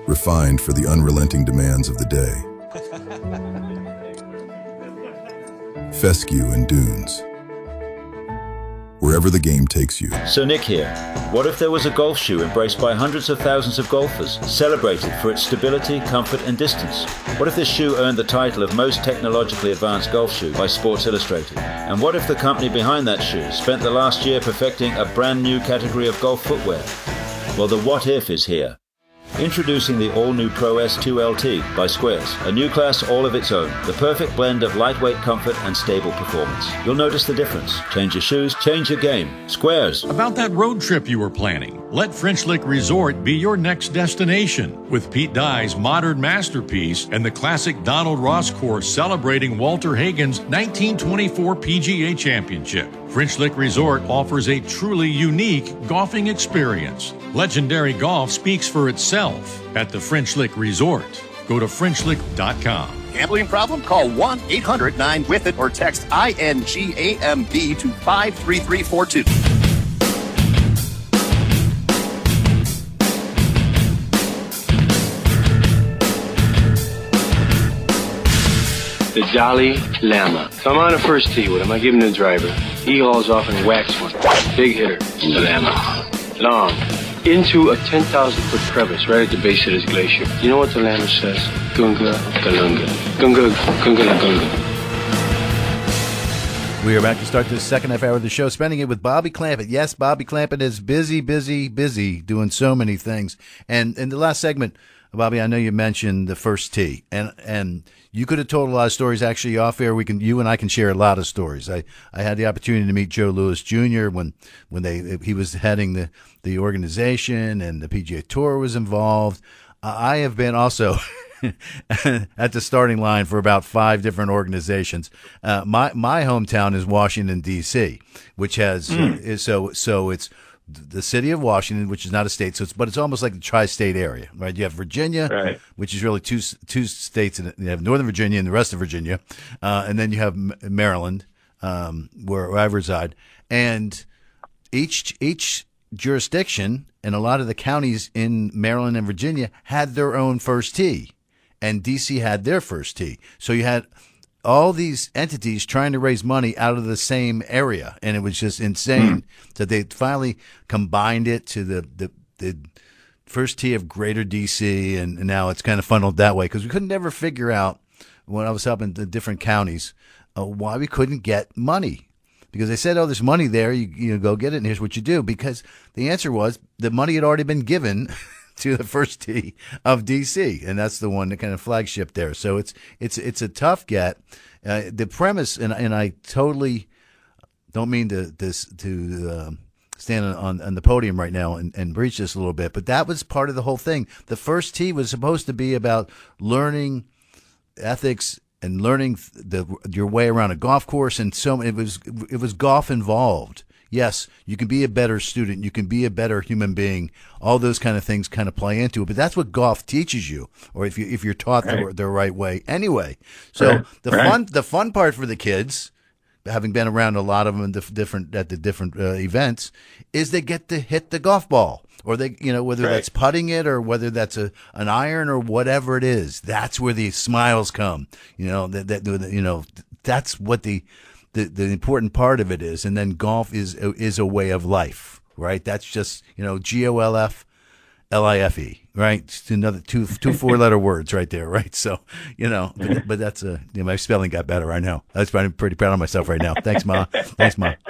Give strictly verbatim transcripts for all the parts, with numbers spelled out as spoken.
refined for the unrelenting demands of the day. Fescue and dunes. Wherever the game takes you. So Nick here. What if there was a golf shoe embraced by hundreds of thousands of golfers, celebrated for its stability, comfort and distance? What if this shoe earned the title of most technologically advanced golf shoe by Sports Illustrated? And what if the company behind that shoe spent the last year perfecting a brand new category of golf footwear? Well, the what if is here. Introducing the all-new Pro S two L T by Squares, a new class all of its own, the perfect blend of lightweight comfort and stable performance. You'll notice the difference. Change your shoes, change your game. Squares. About that road trip you were planning, let French Lick Resort be your next destination. With Pete Dye's modern masterpiece and the classic Donald Ross course celebrating Walter Hagen's nineteen twenty-four P G A Championship, French Lick Resort offers a truly unique golfing experience. Legendary golf speaks for itself at the French Lick Resort. Go to French Lick dot com. Gambling problem? Call one eight hundred nine with it or text I N G A M B to five three three four two. The Jolly Llama. So I'm on the first tee with him. I give him the driver. He hauls off and whacks one. Big hitter. The Llama. Long. Into a ten thousand foot crevice right at the base of this glacier. You know what the Llama says? Gunga Galunga. Gunga Gunga Gunga. We are about to start the second half hour of the show, spending it with Bobby Clampett. Yes, Bobby Clampett is busy, busy, busy doing so many things. And in the last segment, Bobby, I know you mentioned the first tee, and and you could have told a lot of stories actually off air. We can, you and I can share a lot of stories. I, I had the opportunity to meet Joe Louis Junior when when they he was heading the the organization and the P G A Tour was involved. Uh, I have been also at the starting line for about five different organizations. Uh, my my hometown is Washington D C, which has mm. uh, is so so it's the city of Washington, which is not a state, so it's but it's almost like the tri-state area, right? You have Virginia, right, which is really two two states. In, you have Northern Virginia and the rest of Virginia, uh, and then you have Maryland, um, where, where I reside, and each each jurisdiction and a lot of the counties in Maryland and Virginia had their own first tee, and D C had their first tee. So you had all these entities trying to raise money out of the same area, and it was just insane mm. that they finally combined it to the, the, the first tee of Greater D C, and, and now it's kind of funneled that way because we couldn't ever figure out when I was helping the different counties uh, why we couldn't get money. Because they said, oh, there's money there, you, you know, go get it, and here's what you do. Because the answer was the money had already been given to the first tee of D C, and that's the one, the kind of flagship there. So it's it's it's a tough get. Uh, the premise, and and I totally don't mean to this to uh, stand on on the podium right now and, and breach this a little bit, but that was part of the whole thing. The first tee was supposed to be about learning ethics and learning the your way around a golf course, and so it was it was golf involved. Yes, you can be a better student. You can be a better human being. All those kind of things kind of play into it. But that's what golf teaches you, or if you if you're taught right. the, the right way. Anyway, so right. the right. fun the fun part for the kids, having been around a lot of them in the different at the different uh, events, is they get to hit the golf ball, or they you know whether right. that's putting it or whether that's a an iron or whatever it is. That's where the smiles come. You know that that you know that's what the The, the important part of it is, and then golf is is a way of life, right? That's just, you know, G O L F L I F E, right? It's another two two four letter words right there, right? So, you know, but, but that's a you know, my spelling got better. I know. I was pretty, pretty proud of myself right now. Thanks, Ma. Thanks, Ma.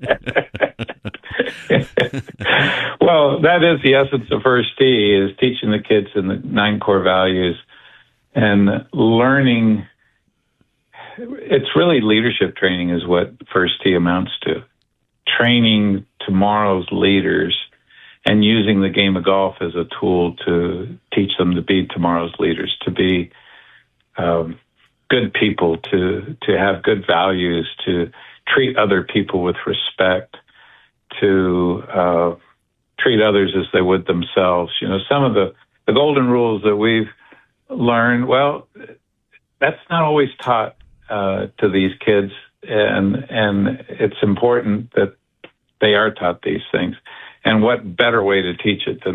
Well, that is the essence of First Tee, is teaching the kids in the nine core values and learning. It's really leadership training is what First Tee amounts to. Training tomorrow's leaders and using the game of golf as a tool to teach them to be tomorrow's leaders, to be um, good people, to to have good values, to treat other people with respect, to uh, treat others as they would themselves. You know, some of the, the golden rules that we've learned, well, that's not always taught Uh, to these kids, and and it's important that they are taught these things. And what better way to teach it than